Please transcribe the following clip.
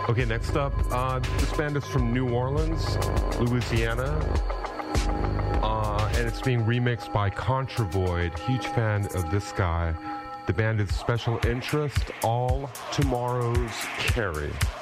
Okay, next up, this band is from New Orleans, Louisiana, and it's being remixed by Contravoid. Huge fan of this guy. The band is Special Interest, All Tomorrow's Carry.